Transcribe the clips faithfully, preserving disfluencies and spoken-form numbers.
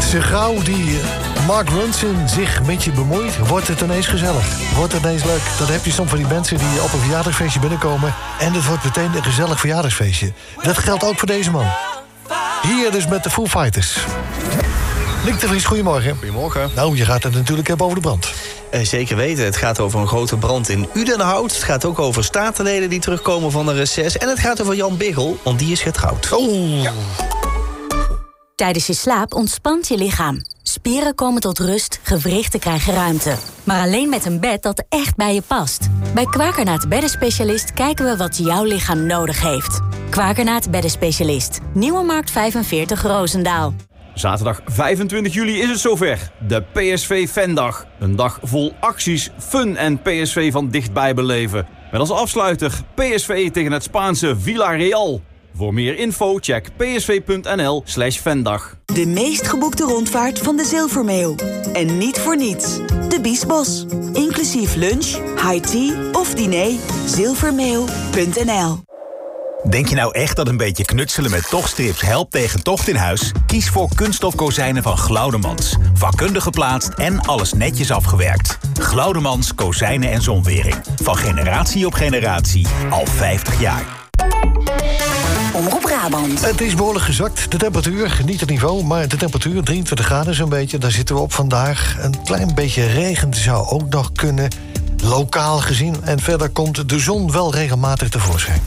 Zo gauw die Mark Ronson zich met je bemoeit, wordt het ineens gezellig. Wordt het ineens leuk. Dan heb je soms van die mensen die op een verjaardagsfeestje binnenkomen en het wordt meteen een gezellig verjaardagsfeestje. Dat geldt ook voor deze man. Hier dus met de Foo Fighters. Nick de Vries, goedemorgen. Goedemorgen. Nou, je gaat het natuurlijk hebben over de brand. Uh, zeker weten. Het gaat over een grote brand in Udenhout. Het gaat ook over statenleden die terugkomen van een reces. En het gaat over Jan Biggel, want die is getrouwd. Oh. Ja. Tijdens je slaap ontspant je lichaam. Spieren komen tot rust, gewrichten krijgen ruimte. Maar alleen met een bed dat echt bij je past. Bij Kwakernaat Beddenspecialist kijken we wat jouw lichaam nodig heeft. Kwakernaat Beddenspecialist. Nieuwe Markt vijfenveertig Roosendaal. Zaterdag vijfentwintig juli is het zover. De P S V-fandag. Een dag vol acties, fun en P S V van dichtbij beleven. Met als afsluiter P S V tegen het Spaanse Villarreal. Voor meer info check psv.nl slash fandag. De meest geboekte rondvaart van de Zilvermeeuw. En niet voor niets. De Biesbos. Inclusief lunch, high tea of diner. zilvermeeuw punt n l. Denk je nou echt dat een beetje knutselen met tochtstrips helpt tegen tocht in huis? Kies voor kunststof kozijnen van Glaudemans. Vakkundig geplaatst en alles netjes afgewerkt. Glaudemans kozijnen en zonwering. Van generatie op generatie. Al vijftig jaar. Omroep Brabant. Het is behoorlijk gezakt. De temperatuur, niet het niveau, maar de temperatuur, drieëntwintig graden zo'n beetje. Daar zitten we op vandaag. Een klein beetje regen zou ook nog kunnen, lokaal gezien. En verder komt de zon wel regelmatig tevoorschijn.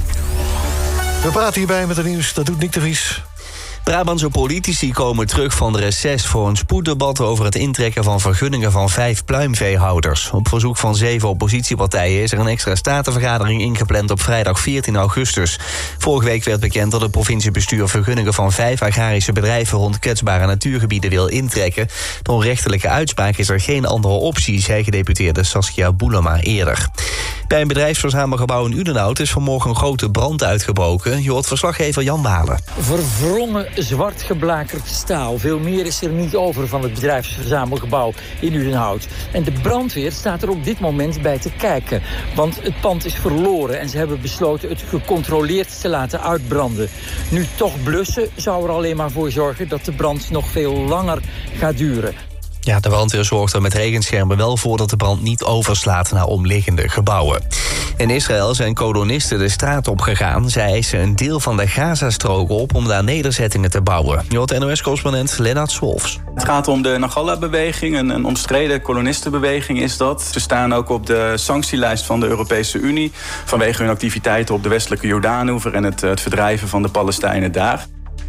We praten hierbij met het nieuws, dat doet Nick de Vries. Brabantse politici komen terug van de reces voor een spoeddebat over het intrekken van vergunningen van vijf pluimveehouders. Op verzoek van zeven oppositiepartijen is er een extra statenvergadering ingepland op vrijdag veertien augustus. Vorige week werd bekend dat het provinciebestuur vergunningen van vijf agrarische bedrijven rond kwetsbare natuurgebieden wil intrekken. Door rechtelijke uitspraak is er geen andere optie, zei gedeputeerde Saskia Boelema eerder. Bij een bedrijfsverzamelgebouw in Udenhout is vanmorgen een grote brand uitgebroken. Je hoort verslaggever Jan Balen. Verwrongen zwart geblakerd staal. Veel meer is er niet over van het bedrijfsverzamelgebouw in Udenhout. En de brandweer staat er op dit moment bij te kijken. Want het pand is verloren en ze hebben besloten het gecontroleerd te laten uitbranden. Nu toch blussen zou er alleen maar voor zorgen dat de brand nog veel langer gaat duren. Ja, de brandweer zorgt er met regenschermen wel voor dat de brand niet overslaat naar omliggende gebouwen. In Israël zijn kolonisten de straat op gegaan. Zij eisen een deel van de Gazastrook op om daar nederzettingen te bouwen. Je hoort N O S-correspondent Lennart Swolfs. Het gaat om de Nagalla-beweging, een, een omstreden kolonistenbeweging is dat. Ze staan ook op de sanctielijst van de Europese Unie vanwege hun activiteiten op de westelijke Jordaanoever en het, het verdrijven van de Palestijnen daar.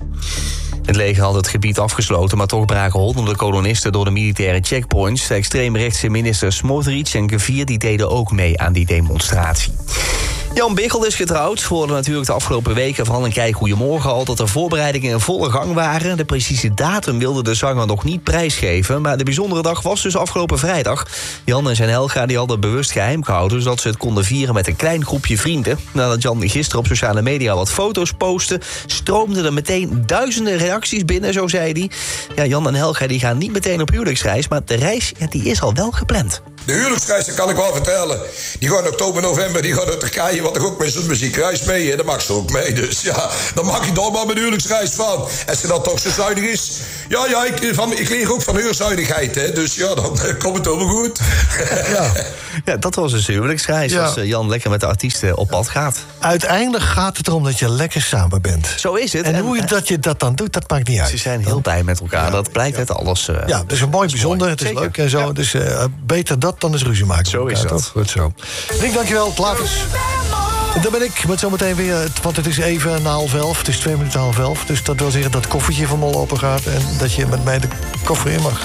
Het leger had het gebied afgesloten, maar toch braken honderden kolonisten door de militaire checkpoints. De extreemrechtse minister Smotrich en Gevir die deden ook mee aan die demonstratie. Jan Biggel is getrouwd. We hoorden natuurlijk de afgelopen weken van een Kijk Goedemorgen al dat de voorbereidingen in volle gang waren. De precieze datum wilde de zanger nog niet prijsgeven, maar de bijzondere dag was dus afgelopen vrijdag. Jan en zijn Helga die hadden bewust geheim gehouden, zodat ze het konden vieren met een klein groepje vrienden. Nadat Jan gisteren op sociale media wat foto's postte, stroomden er meteen duizenden reacties binnen, zo zei hij. Ja, Jan en Helga die gaan niet meteen op huwelijksreis, maar de reis ja, die is al wel gepland. De huwelijksreis, dat kan ik wel vertellen. Die gaan oktober, november, die gaan naar Turkije, wat ik ook met zijn muziekreis mee. En dat mag ze ook mee. Dus ja, dan maak ik daar maar mijn huwelijksreis van. Als ze dan toch zo zuinig is. Ja, ja, ik, van, ik leer ook van huurzuinigheid, hè. Dus ja, dan uh, komt het allemaal goed. Ja. Ja, dat was dus de huwelijksreis. Ja. Als uh, Jan lekker met de artiesten op pad gaat. Uiteindelijk gaat het erom dat je lekker samen bent. Zo is het. En, en hoe je, dat je dat dan doet, dat maakt niet uit. Ze zijn heel blij met elkaar. Ja. Dat blijkt uit alles. Uh, ja, het is een mooi bijzonder. Het is Zeker. leuk en zo. Ja. Dus uh, beter dat dan eens ruzie maken. Zo is dat. Toch? Goed zo. Rick, dankjewel. Later. Daar ben ik met zometeen weer, want het is even na half elf. Het is twee minuten na half elf. Dus dat wil zeggen dat het koffertje van Mol open gaat en dat je met mij de koffer in mag.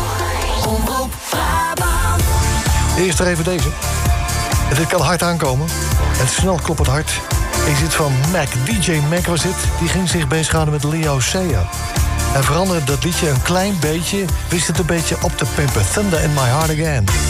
Eerst er even deze. Dit kan hard aankomen. Het snel kloppend hart is dit van Mac. D J Mac was dit. Die ging zich bezighouden met Leo Sayer. Hij veranderde dat liedje een klein beetje, wist het een beetje op te pimpen. Thunder in My Heart Again.